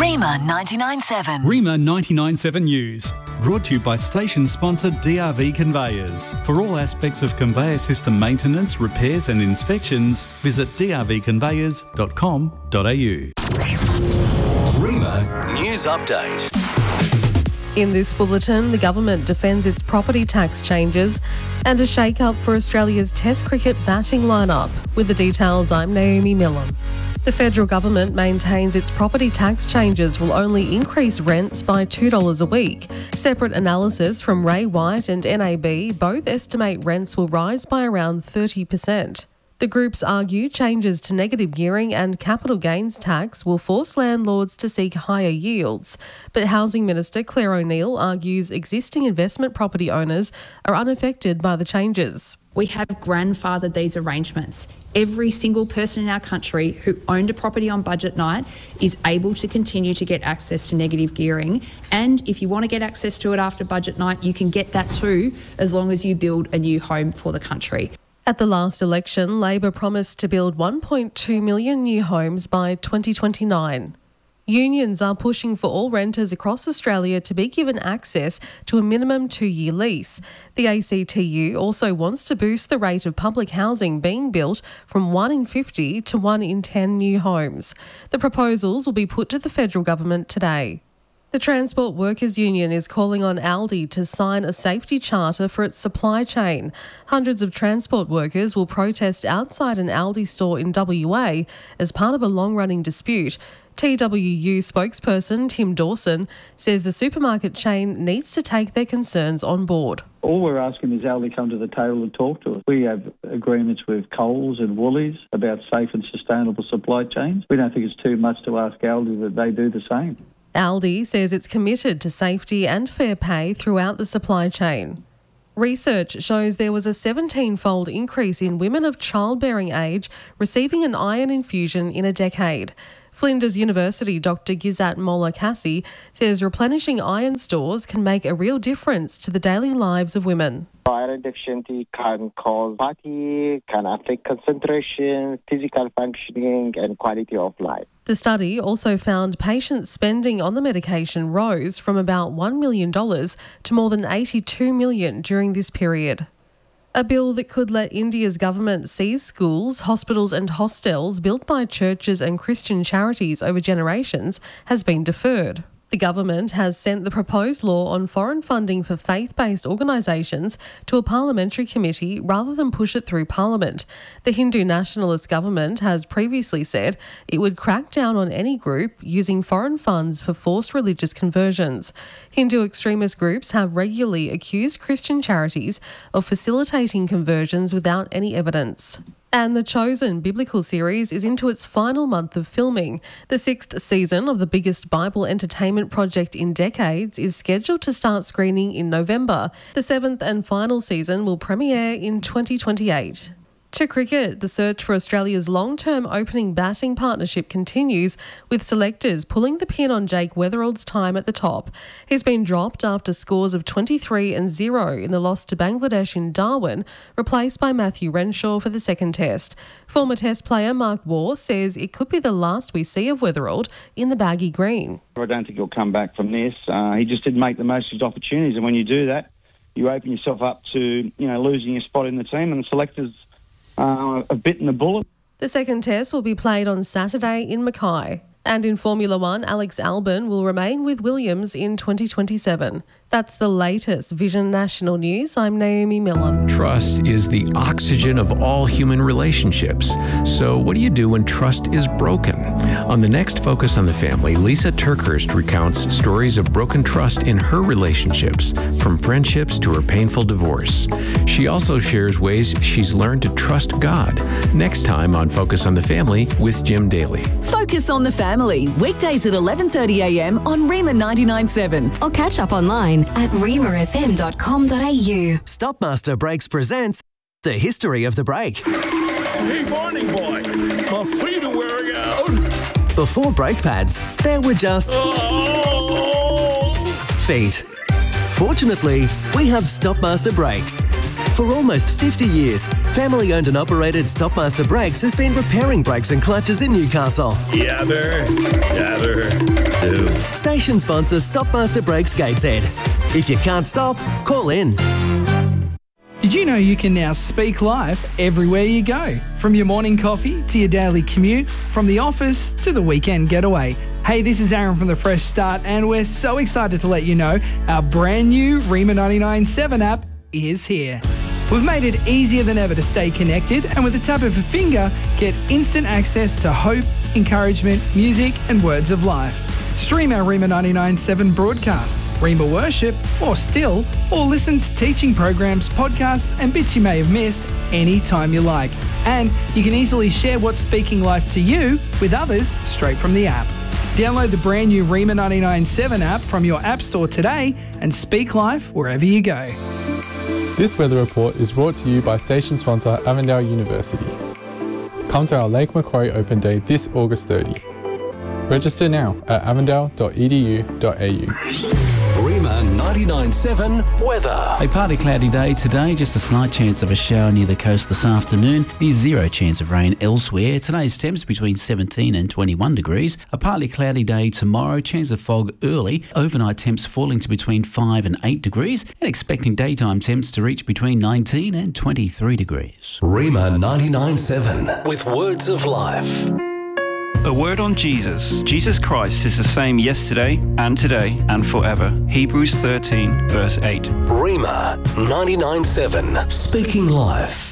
Rima 99.7. Rima 99.7 News. Brought to you by station sponsor DRV Conveyors. For all aspects of conveyor system maintenance, repairs and inspections, visit drvconveyors.com.au. Rima News Update. In this bulletin, the government defends its property tax changes and a shake-up for Australia's Test cricket batting lineup. With the details, I'm Naomi Millam. The federal government maintains its property tax changes will only increase rents by $2 a week. Separate analysis from Ray White and NAB both estimate rents will rise by around 30%. The groups argue changes to negative gearing and capital gains tax will force landlords to seek higher yields. But Housing Minister Claire O'Neil argues existing investment property owners are unaffected by the changes. We have grandfathered these arrangements. Every single person in our country who owned a property on budget night is able to continue to get access to negative gearing. And if you want to get access to it after budget night, you can get that too, as long as you build a new home for the country. At the last election, Labor promised to build 1.2 million new homes by 2029. Unions are pushing for all renters across Australia to be given access to a minimum 2-year lease. The ACTU also wants to boost the rate of public housing being built from 1 in 50 to 1 in 10 new homes. The proposals will be put to the federal government today. The Transport Workers Union is calling on Aldi to sign a safety charter for its supply chain. Hundreds of transport workers will protest outside an Aldi store in WA as part of a long-running dispute. TWU spokesperson Tim Dawson says the supermarket chain needs to take their concerns on board. All we're asking is Aldi come to the table and talk to us. We have agreements with Coles and Woolies about safe and sustainable supply chains. We don't think it's too much to ask Aldi that they do the same. Aldi says it's committed to safety and fair pay throughout the supply chain. Research shows there was a 17-fold increase in women of childbearing age receiving an iron infusion in a decade. Flinders University Dr Gizat Molla-Kassi says replenishing iron stores can make a real difference to the daily lives of women. Iron deficiency can cause fatigue, can affect concentration, physical functioning and quality of life. The study also found patients' spending on the medication rose from about $1 million to more than $82 million during this period. A bill that could let India's government seize schools, hospitals and hostels built by churches and Christian charities over generations has been deferred. The government has sent the proposed law on foreign funding for faith-based organisations to a parliamentary committee rather than push it through Parliament. The Hindu nationalist government has previously said it would crack down on any group using foreign funds for forced religious conversions. Hindu extremist groups have regularly accused Christian charities of facilitating conversions without any evidence. And The Chosen biblical series is into its final month of filming. The 6th season of the biggest Bible entertainment project in decades is scheduled to start screening in November. The 7th and final season will premiere in 2028. To cricket, the search for Australia's long-term opening batting partnership continues, with selectors pulling the pin on Jake Weatherald's time at the top. He's been dropped after scores of 23 and 0 in the loss to Bangladesh in Darwin, replaced by Matthew Renshaw for the second test. Former test player Mark Waugh says it could be the last we see of Weatherald in the baggy green. I don't think he'll come back from this. He just didn't make the most of his opportunities, and when you do that, you open yourself up to losing your spot in the team, and the selectors have bitten the bullet. The second test will be played on Saturday in Mackay. And in Formula One, Alex Albon will remain with Williams in 2027. That's the latest Vision National News. I'm Naomi Millam. Trust is the oxygen of all human relationships. So what do you do when trust is broken? On the next Focus on the Family, Lisa Turkhurst recounts stories of broken trust in her relationships, from friendships to her painful divorce. She also shares ways she's learned to trust God. Next time on Focus on the Family with Jim Daly. Focus on the Family, weekdays at 11:30 a.m. on Rima 99.7. Or catch up online at rimafm.com.au. Stopmaster Brakes presents The History of the Brake. Hey, Barney boy, my feet are wearing out. Before brake pads, there were just feet. Fortunately, we have Stopmaster Brakes. For almost 50 years, family-owned and operated Stopmaster Brakes has been repairing brakes and clutches in Newcastle. Yabber, do. Station sponsor Stopmaster Brakes Gateshead. If you can't stop, call in. Did you know you can now speak live everywhere you go? From your morning coffee to your daily commute, from the office to the weekend getaway. Hey, this is Aaron from The Fresh Start, and we're so excited to let you know our brand new Rima 99.7 app is here. We've made it easier than ever to stay connected, and with the tap of a finger, get instant access to hope, encouragement, music, and words of life. Stream our Rima 99.7 broadcast, Rima Worship, or listen to teaching programs, podcasts, and bits you may have missed anytime you like. And you can easily share what's speaking life to you with others straight from the app. Download the brand new Rima 99.7 app from your app store today and speak life wherever you go. This weather report is brought to you by station sponsor Avondale University. Come to our Lake Macquarie Open Day this August 30. Register now at avondale.edu.au. Rima 99.7 weather. A partly cloudy day today, just a slight chance of a shower near the coast this afternoon. Near zero chance of rain elsewhere. Today's temps between 17 and 21 degrees. A partly cloudy day tomorrow, chance of fog early. Overnight temps falling to between 5 and 8 degrees, and expecting daytime temps to reach between 19 and 23 degrees. Rima 99.7 with words of life. A word on Jesus. Jesus Christ is the same yesterday and today and forever. Hebrews 13 verse 8. Rima 99.7 speaking life.